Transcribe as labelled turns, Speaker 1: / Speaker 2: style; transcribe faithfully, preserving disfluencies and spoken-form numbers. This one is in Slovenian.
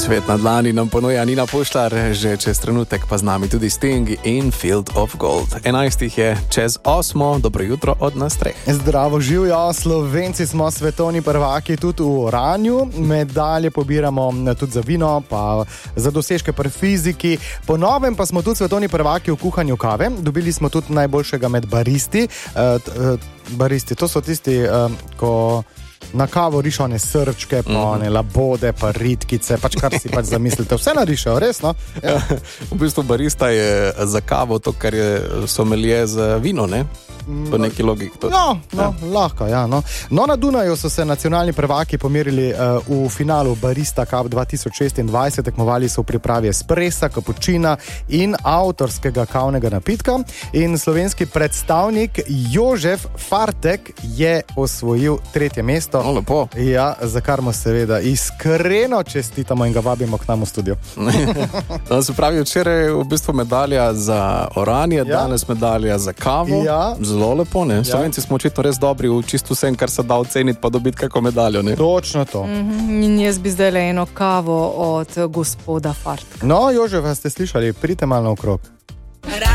Speaker 1: Svet na dlani nam ponuja Nina Pušlar, že čez trenutek pa z nami tudi Sting in Field of Gold. enajstih je čez osmo, dobro jutro od nas treh.
Speaker 2: Zdravo, živjo, Slovenci smo svetovni prvaki tudi v oranju, medalje pobiramo tudi za vino, pa za dosežke pri fiziki, po novem pa smo tudi svetovni prvaki v kuhanju kave, dobili smo tudi najboljšega med baristi. Uh, baristi, to so tisti, uh, ko na kavo rišo one srčke, pa one labode, pa ritkice, pač kar si pač zamislite. Vse narišajo, res, no? Ja.
Speaker 1: V bistvu barista je za kavo to, kar je somelije za vino, ne? Po neki logiki.
Speaker 2: No, no, ja. lahko, ja. No. no, na Dunaju so se nacionalni prvaki pomerili uh, v finalu Barista Cup dva tisoč šestindvajset, tekmovali so v pripravi espressa, kapučina in avtorskega kavnega napitka. In slovenski predstavnik Jožef Fartek je osvojil tretje mesto.
Speaker 1: No, lepo.
Speaker 2: Ja, za kar mu seveda iskreno čestitamo in ga vabimo k nam v studio.
Speaker 1: No, se pravi, včeraj je v bistvu medalja za oranje, ja. danes medalja za kavo.
Speaker 2: Ja.
Speaker 1: Zelo lepo, ne? Slovenci smo očitno res dobri v čisto vsem, kar se da oceniti, pa dobiti kako medaljo, ne?
Speaker 2: Točno to.
Speaker 3: Mm-hmm. In jaz bi zdaj le eno kavo od gospoda Fartka.
Speaker 2: No, Jožef, ste slišali, pridite malo okrog.